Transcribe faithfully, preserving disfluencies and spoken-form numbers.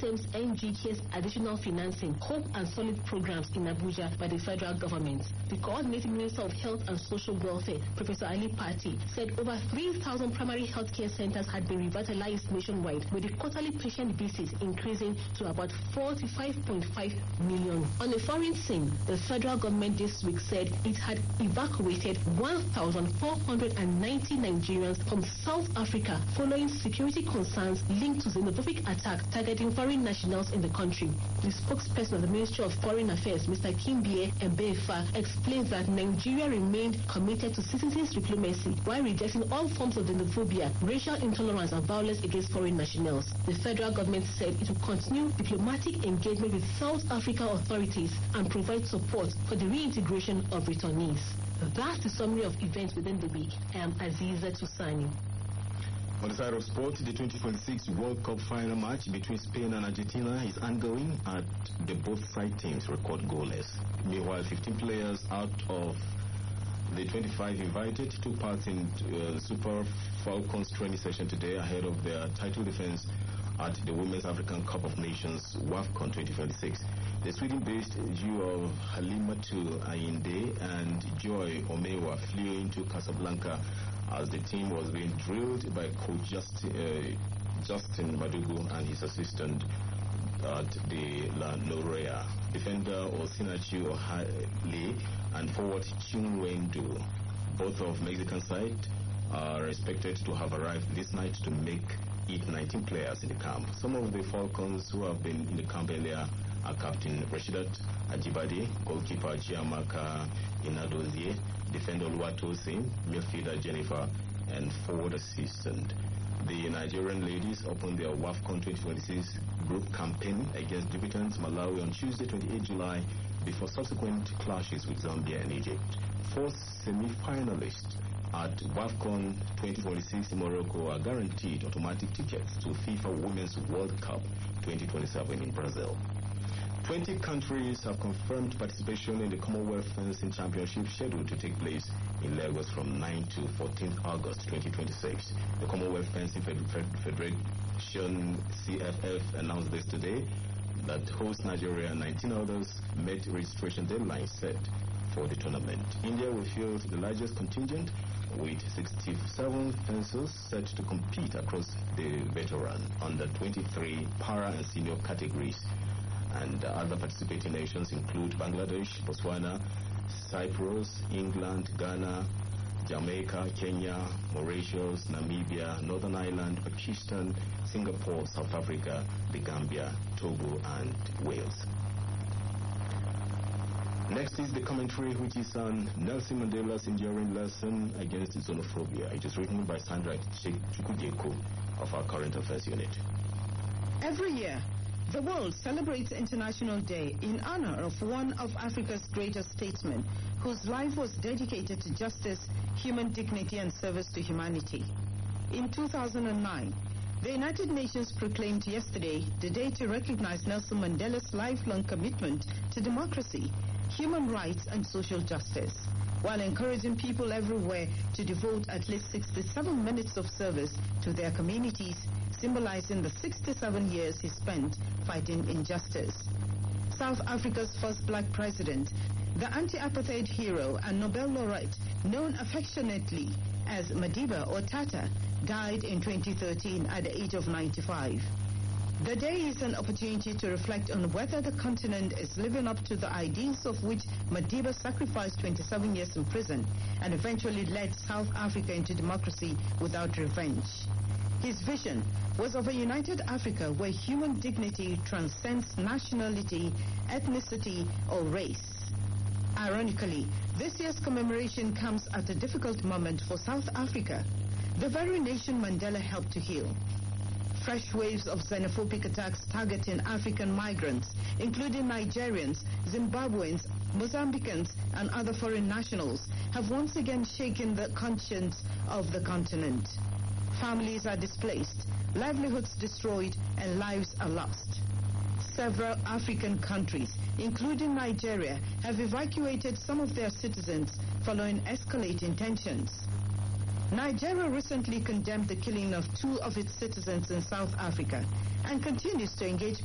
SEMS N G K's additional financing, Hope and Solid programs in Abuja by the federal government. The coordinating Minister of Health and Social Welfare, Professor Ali Pati, said over three thousand primary healthcare centers had been revitalized nationwide, with the quarterly patient visits increasing to about forty-five point five million. On a foreign scene, the federal government this week said it had evacuated one thousand four hundred ninety Nigerians from South Africa following security concerns linked to xenophobic attacks targeting foreign nationals in the country. The spokesperson of the Ministry of Foreign Affairs, Mister Kimbie Ebefa, explained that Nigeria remained committed to citizens' diplomacy while rejecting all forms of xenophobia, racial intolerance, and violence against foreign nationals. The federal government said it will continue diplomatic engagement with South Africa authorities and provide support for the reintegration of returnees. That's the summary of events within the week. I am Aziza Tusani. On the side of sport, the twenty twenty-six World Cup final match between Spain and Argentina is ongoing at the both side teams record goalless. Meanwhile, fifteen players out of the twenty-five invited took part in uh, Super Falcons training session today ahead of their title defense at the Women's African Cup of Nations WAFCON twenty twenty-six. The Sweden-based duo of Halimatu Ayinde and Joy Omewa flew into Casablanca as the team was being drilled by coach Justin, uh, Justin Madugu and his assistant at the La Norea. Defender Osinachi Ohale and forward Chinwendu, both of Mexican side, are expected to have arrived this night to make it nineteen players in the camp. Some of the Falcons who have been in the camp earlier are Captain Rashidat Ajibade, goalkeeper Chiamaka Inadozie, defender Oluwatosin, midfielder Jennifer, and forward assistant. The Nigerian ladies opened their WAFCON twenty twenty-six group campaign against debutants Malawi on Tuesday, twenty-eighth July, before subsequent clashes with Zambia and Egypt. Four semi-finalists at WAFCON twenty twenty-six in Morocco are guaranteed automatic tickets to FIFA Women's World Cup twenty twenty-seven in Brazil. twenty countries have confirmed participation in the Commonwealth Fencing Championship scheduled to take place in Lagos from ninth to fourteenth August twenty twenty-six. The Commonwealth Fencing Federation C F F announced this today that host Nigeria and nineteen others met registration deadline set for the tournament. India will field the largest contingent with sixty-seven fencers set to compete across the veteran, under twenty-three, para and senior categories. And other participating nations include Bangladesh, Botswana, Cyprus, England, Ghana, Jamaica, Kenya, Mauritius, Namibia, Northern Ireland, Pakistan, Singapore, South Africa, the Gambia, Togo, and Wales. Next is the commentary, which is on Nelson Mandela's enduring lesson against xenophobia. It is written by Sandra Chukujeko of our Current Affairs Unit. Every year, the world celebrates International Day in honor of one of Africa's greatest statesmen whose life was dedicated to justice, human dignity, and service to humanity. In two thousand nine, the United Nations proclaimed yesterday the day to recognize Nelson Mandela's lifelong commitment to democracy, human rights, and social justice, while encouraging people everywhere to devote at least sixty-seven minutes of service to their communities, symbolizing the sixty-seven years he spent fighting injustice. South Africa's first black president, the anti-apartheid hero and Nobel laureate, known affectionately as Madiba or Tata, died in twenty thirteen at the age of ninety-five. The day is an opportunity to reflect on whether the continent is living up to the ideals of which Madiba sacrificed twenty-seven years in prison and eventually led South Africa into democracy without revenge. His vision was of a united Africa where human dignity transcends nationality, ethnicity, or race. Ironically, this year's commemoration comes at a difficult moment for South Africa, the very nation Mandela helped to heal. Fresh waves of xenophobic attacks targeting African migrants, including Nigerians, Zimbabweans, Mozambicans, and other foreign nationals, have once again shaken the conscience of the continent. Families are displaced, livelihoods destroyed, and lives are lost. Several African countries, including Nigeria, have evacuated some of their citizens following escalating tensions. Nigeria recently condemned the killing of two of its citizens in South Africa and continues to engage